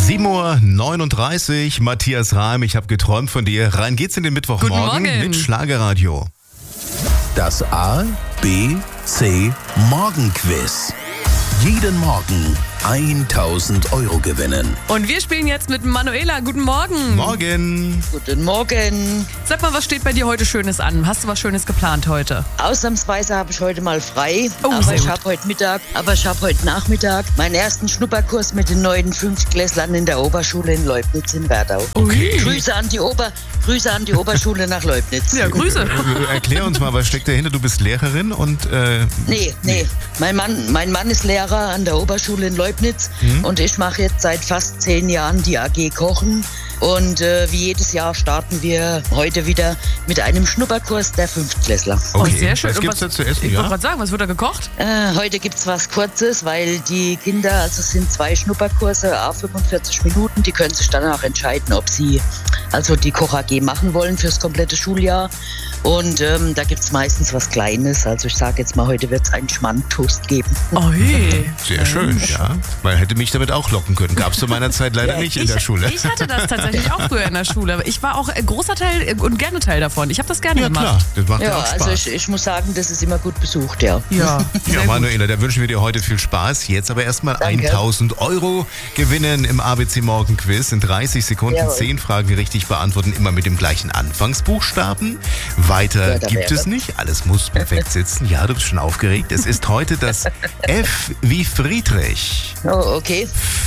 7:39 Uhr, Matthias Reim, ich habe geträumt von dir. Rein geht's in den Mittwochmorgen mit Schlagerradio. Das A, B, C Morgenquiz. Jeden Morgen 1.000 Euro gewinnen. Und wir spielen jetzt mit Manuela. Guten Morgen. Morgen. Guten Morgen. Sag mal, was steht bei dir heute Schönes an? Hast du was Schönes geplant heute? Ausnahmsweise habe ich heute mal frei. Oh, aber sehr ich gut. habe heute Nachmittag meinen ersten Schnupperkurs mit den neuen Fünftklässlern in der Oberschule in Leubnitz in Werdau. Okay. Grüße an die Oberschule nach Leubnitz. Ja, Grüße. Erklär uns mal, was steckt dahinter? Du bist Lehrerin und... Nee. Mein Mann ist Lehrer an der Oberschule in Leubnitz und ich mache jetzt seit fast 10 Jahren die AG Kochen. Und wie jedes Jahr starten wir heute wieder mit einem Schnupperkurs der Fünftklässler. Okay. Oh, sehr schön. Was Und gibt's da zu essen, Ich ja? wollte gerade sagen, was wird da gekocht? Heute gibt's was Kurzes, weil die Kinder, also es sind 2 Schnupperkurse, 45 Minuten, die können sich danach entscheiden, ob sie also die Koch AG machen wollen fürs komplette Schuljahr. Und da gibt's meistens was Kleines, also ich sage jetzt mal, heute wird's einen Schmand-Toast geben. Oh je. Sehr schön, ja. Man hätte mich damit auch locken können. Gab's zu meiner Zeit leider nicht in der Schule. Ich hatte das tatsächlich auch früher in der Schule. Aber ich war auch ein großer Teil und gerne Teil davon. Ich habe das gerne Ja gemacht. klar, das macht ja Ja, auch Spaß. also ich muss sagen, das ist immer gut besucht, ja. Ja, Ja, Manuela, da wünschen wir dir heute viel Spaß. Jetzt aber erstmal Danke. 1.000 Euro gewinnen im ABC Morgen Quiz. In 30 Sekunden Jawohl. 10 Fragen richtig beantworten, immer mit dem gleichen Anfangsbuchstaben. Weiter Ja, da gibt wäre. es nicht. Alles muss perfekt sitzen. Ja, du bist schon aufgeregt. Es ist heute das F wie Friedrich. Oh, okay.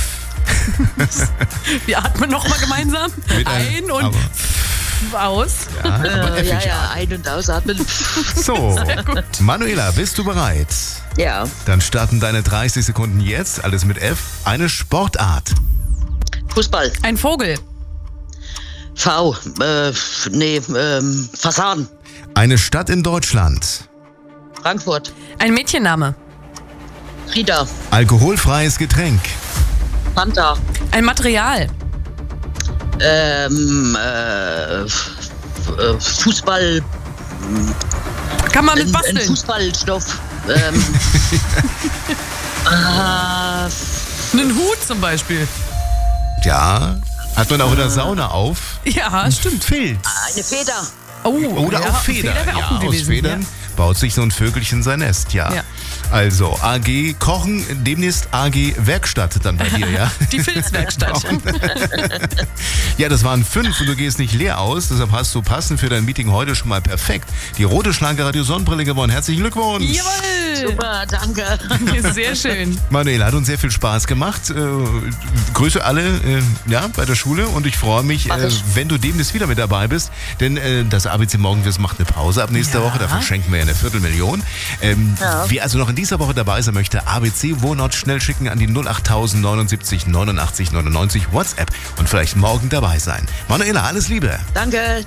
Wir atmen nochmal gemeinsam Mit ein und aus. Ja, aber F Ja, ein- und ausatmen. So, Manuela, bist du bereit? Ja, Dann starten deine 30 Sekunden jetzt. Alles mit F. Eine Sportart. Fußball. Ein Vogel. Fasan. Eine Stadt in Deutschland. Frankfurt. Ein Mädchenname. Frieda. Alkoholfreies Getränk. Fanta. Ein Material. Fußball. Kann man mit Ein basteln. Fußballstoff. Einen Hut zum Beispiel. Ja. Hat man auch in der Sauna auf. Ja, stimmt. Filz. Eine Feder. Oh, Oder ja, auch Feder. Feder wäre Ja, auch gut aus gewesen. Federn baut sich so ein Vögelchen sein Nest, ja. Ja. Also, AG Kochen, demnächst AG Werkstatt dann bei dir, ja? Die Filzwerkstatt. Ja, das waren 5 und du gehst nicht leer aus, deshalb hast du passend für dein Meeting heute schon mal perfekt die rote Schlagerradio Sonnenbrille gewonnen. Herzlichen Glückwunsch! Jawohl. Super, danke. Sehr schön. Manuela, hat uns sehr viel Spaß gemacht. Grüße alle bei der Schule und ich freue mich, Mach ich. wenn du demnächst wieder mit dabei bist, denn das ABC Morgenquiz macht eine Pause ab nächster Ja. Woche, da verschenken wir ja 250.000. Ja. Wer also noch in dieser Woche dabei sein möchte, ABC Wohnort schnell schicken an die 08000 79 89 99 WhatsApp und vielleicht morgen dabei sein. Manuela, alles Liebe! Danke.